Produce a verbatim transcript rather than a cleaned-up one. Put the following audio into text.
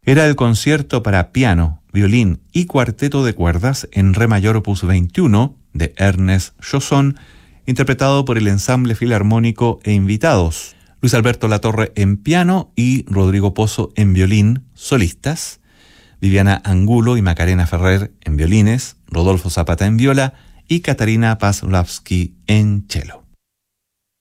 Era el concierto para piano, violín y cuarteto de cuerdas en re mayor opus veintiuno de Ernest Chausson, interpretado por el ensamble filarmónico e invitados. Luis Alberto Latorre en piano y Rodrigo Pozo en violín, solistas. Viviana Angulo y Macarena Ferrer en violines, Rodolfo Zapata en viola y Catarina Pawlowski en cello.